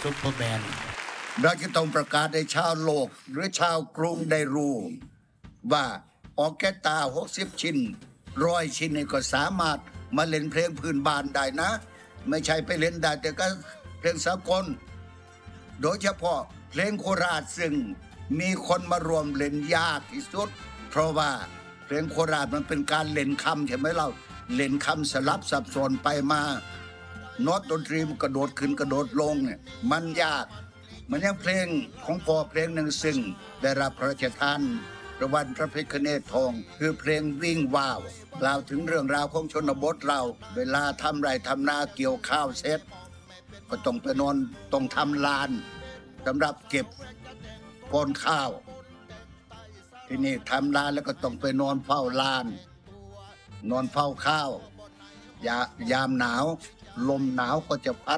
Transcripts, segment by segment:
ซุปเปอร์แมนเราจะต้องประกาศให้ชาวโลกหรือชาวกรุงได้รู้ว่าออร์เคสตรา60 ชิ้น100 ชิ้นนี่ก็สามารถมาเล่นเพลงพื้นบ้านได้นะไม่ใช่ไปเล่นได้แต่ก็เพลงสากลโดยเฉพาะเพลงโคราชซึ่งมีคนมารวมเล่นยากที่สุดเพราะว่าเพลงโคราชมันเป็นการเล่นคำใช่ไหมเราเล่นคำสลับสับสนไปมาโน้ตดนตรีมันกระโดดขึ้นกระโดดลงเนี่ยมันยากมันยังเพลงของพ่อเพลงหนึ่งซึ่งได้รับพระราชทานรางวัลพระพิฆเนศทองคือเพลงวิ่งว่าวกล่าวถึงเรื่องราวของชนบทเราเวลาทำไร่ทำนาเกี่ยวข้าวเสร็จก็ต้องไปนอนต้องทำลานสำหรับเก็บปนข้าวที่นี่ทำลานแล้วก็ต้องไปนอนเฝ้าลานนอนเฝ้าข้าวยามหนาวลมหนาวก็จะพัด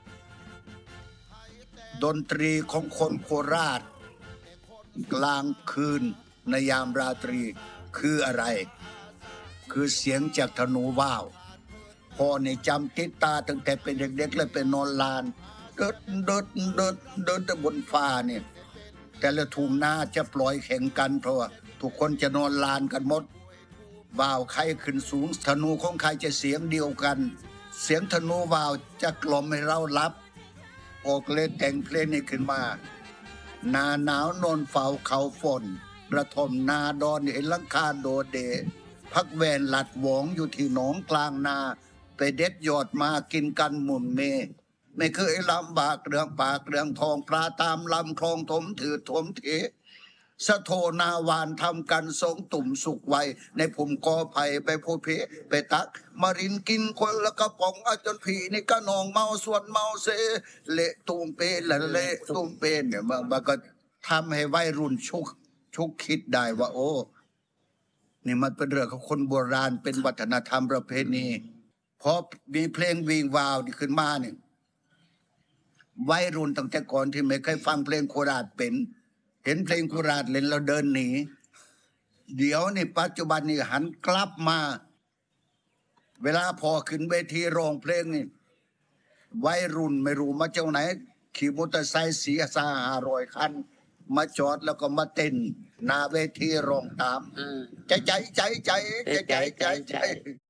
ดนตรีของคนโคราชกลางคืนในยามราตรีคืออะไรคือเสียงจากธนูว่าวพ่อเนี่ยจำติดตาตั้งแต่เป็นเด็กๆเลยไปนอนลานเดินแต่บนฟ้าเนี่ยแต่ละทุ่งนาจะปล่อยแข่งกันเพราะว่าทุกคนจะนอนลานกันหมดว่าวใครขึ้นสูงธนูของใครจะเสียงเดียวกันเสียงธนูว่าวจะกล่อมให้เราหลับออกเลยแต่งเพลงนี้ขึ้นมาหน้าหนาวนอนเฝ้าเขาฝนกระท่อมนาดอนเห็นหลังคาโดดเดพักแวนหลัดหวงอยู่ที่หนองกลางนาไปเด็ดยอดมากินกันหมุนเมไม่เคยลำบากเรื่องปากเรื่องทองปลาตามลำคลองถมถือถมเถสะโทนาวานทำกันสงตุ่มสุกไวในผุ่มกอไผ่ไปโพเพไปตักมารินกินคนละกระป๋องจนผีนี่ก็นองเมาส่วนเมาเสเละตุ่มเปละเละตุ่มเปเนี่ยมันก็ทำให้วัยรุ่นชุกคิดได้ว่าโอ้นี่มันเป็นเรื่องของคนโบราณเป็นวัฒนธรรมประเพณีพอมีเพลงวิ่งวาวนี่ขึ้นมาเนี่ยวัยรุ่นตั้งแต่ก่อนที่ไม่เคยฟังเพลงโคราชเป็นเห็นเพลงโคราชเล่นแล้วเดินหนีเดี๋ยวนี่ปัจจุบันนี่หันกลับมาเวลาพอขึ้นเวทีร้องเพลงนี่วัยรุ่นไม่รู้มาเจ้าไหนขี่มอเตอร์ไซค์400-500 คันมาจอดแล้วก็มาเต้นหน้าเวทีร้องตามใจ